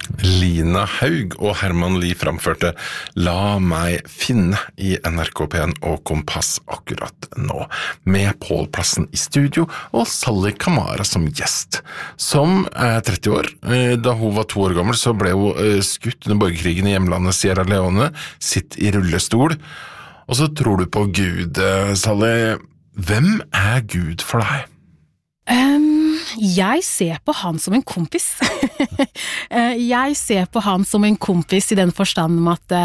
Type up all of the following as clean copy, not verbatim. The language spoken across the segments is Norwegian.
Lina Haug og Herman Lie framførte La meg finne i NRK P1 og Kompass akkurat nå, med Pål Plassen i studio og Sally Kamara som gjest. Som er 30 år. Da hun var 2 år gammel så ble hun skutt under borgerkrigen i hjemlandet Sierra Leone, sitt i rullestol. Og så tror du på Gud, Sally. Hvem er Gud for deg? Jeg ser på han som en kompis. Jeg ser på han som en kompis i den forstand om at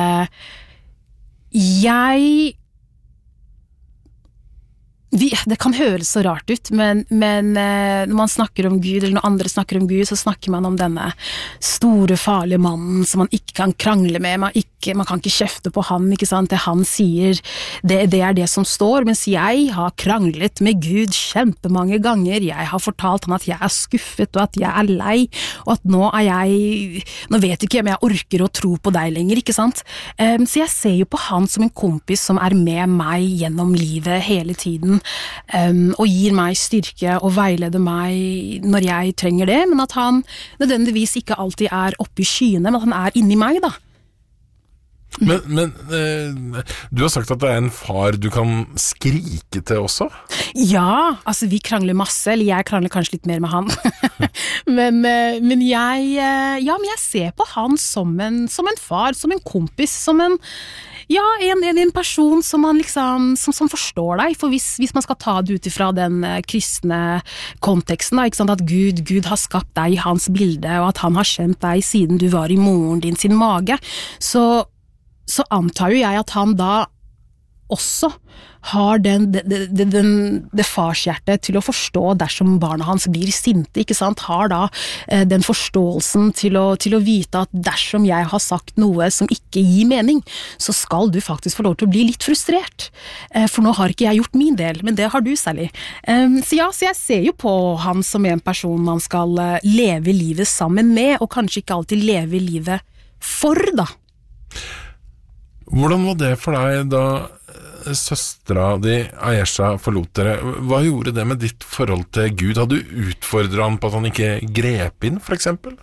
det kan høres så rart ut, men når man snakker om Gud, eller når andre snakker om Gud, så snakker man om denne store, farlige mannen som man ikke kan krangle med, man kan ikke kjefte på han, ikke sant? Det han sier, det er det som står, mens jeg har kranglet med Gud kjempemange ganger, jeg har fortalt han at jeg er skuffet, og at jeg er lei, og at nå vet ikke jeg om jeg orker å tro på deg lenger, ikke sant? Så jeg ser jo på han som en kompis som er med meg gjennom livet hele tiden, og gir meg styrke og veileder meg når jeg trenger det, men at han nødvendigvis ikke alltid er oppe i skyene, men at han er inni meg da. Men du har sagt at det er en far du kan skrike til også? Ja, altså vi krangler masse, eller jeg krangler kanskje litt mer med han. men jeg ser på han som en far, som en kompis, som en person som man liksom, som forstår deg, for hvis man skal ta det ut ifra den kristne konteksten, da, ikke sant, at Gud har skapt deg i hans bilde, og at han har kjent deg siden du var i moren din sin mage, så antar jo jeg at han da også har det farshjertet til å forstå dersom barna hans blir sinte, ikke sant? Har da den forståelsen til å vite at dersom jeg har sagt noe som ikke gir mening, så skal du faktisk få lov til å bli litt frustrert. For nå har ikke jeg gjort min del, men det har du, Sally. Så jeg ser jo på han som en person man skal leve livet sammen med, og kanskje ikke alltid leve livet for, da. Hvordan var det for deg da søstera di, Ayesha, forlot dere? Hva gjorde det med ditt forhold til Gud? Hadde du utfordret han på at han ikke grep inn, for eksempel?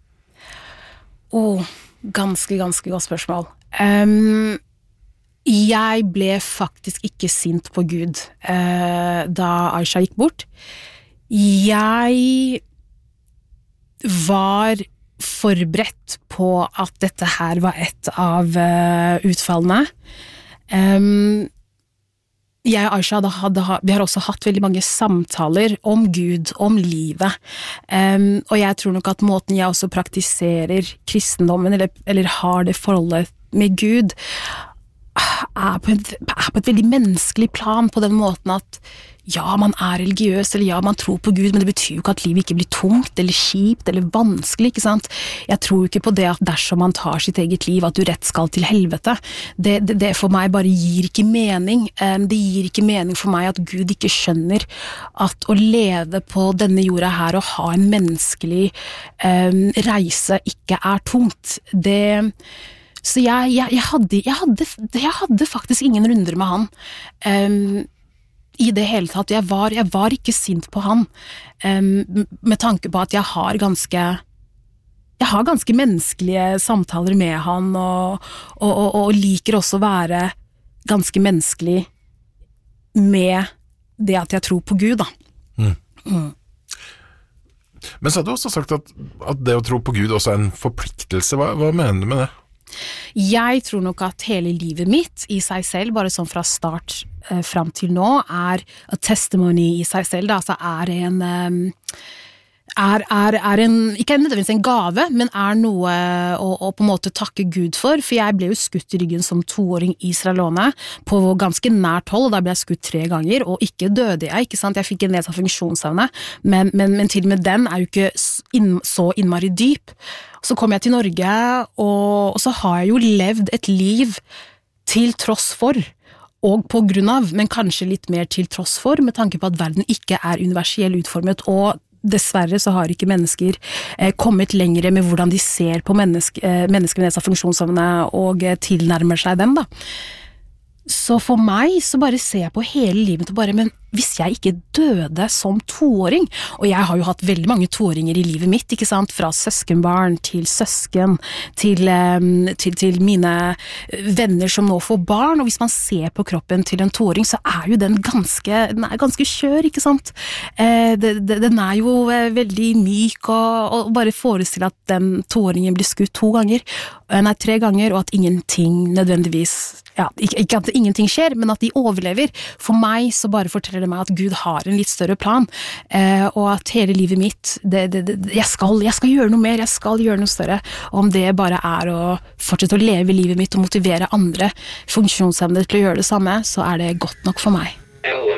Ganske godt spørsmål. Jeg ble faktisk ikke sint på Gud da Ayesha gikk bort. Jeg var forberedt på at dette her var et av utfallene. Jeg og Ayesha vi har også hatt veldig mange samtaler om Gud, om livet, og jeg tror nok at måten jeg også praktiserer kristendommen, eller har det forholdet med Gud, er på et veldig menneskelig plan, på den måten at ja, man er religiøs, eller ja, man tror på Gud, men det betyr jo ikke at livet ikke blir tungt, eller kjipt, eller vanskelig, ikke sant? Jeg tror ikke på det at dersom man tar sitt eget liv, at du rett skal til helvete. Det for meg bare gir ikke mening. Det gir ikke mening for meg at Gud ikke skjønner at å leve på denne jorda her, og ha en menneskelig reise, ikke er tungt. Så jeg hadde faktisk ingen runder med han. I det hele tatt, jeg var ikke sint på han, med tanke på at jeg har ganske menneskelige samtaler med han, og liker også å være ganske menneskelig med det at jeg tror på Gud, da. Men så har du også sagt at det å tro på Gud også er en forpliktelse. Hva mener du med det? Jeg tror nok at hele livet mitt i seg selv, bare sånn fra start frem til nå, er a testimony i seg selv, da. Altså er ikke nødvendigvis en gave, men er noe å på en måte takke Gud for jeg ble jo skutt i ryggen som 2-åring i Sierra Leone på ganske nært hold, og da ble jeg skutt 3 ganger, og ikke døde jeg, ikke sant? Jeg fikk en nedsatt funksjonsevne, men til og med den er jo ikke så innmari dyp. Så kom jeg til Norge, og så har jeg jo levd et liv til tross for, og på grunn av, men kanskje litt mer til tross for, med tanke på at verden ikke er universell utformet, og dessverre så har ikke mennesker kommet lengre med hvordan de ser på mennesker med nedsatt funksjonsevne og tilnærmer seg dem, da. Så for meg så bare ser jeg på hele livet og bare, men hvis jeg ikke døde som 2-åring, og jeg har jo hatt veldig mange 2-åringer i livet mitt, ikke sant, fra søskenbarn til søsken, til mine venner som nå får barn, og hvis man ser på kroppen til en 2-åring, så jo den ganske skjør, ikke sant? Den jo veldig myk, og bare forestille at den 2-åringen blir skutt 3 ganger, og at ingenting nødvendigvis, ikke at ingenting skjer, men at de overlever. For meg så bare forteller det meg at Gud har en litt større plan, og at hele livet mitt, jeg skal gjøre noe mer, jeg skal gjøre noe større. Og om det bare å fortsette å leve livet mitt og motivere andre funksjonshemmede til å gjøre det samme, så det godt nok for meg.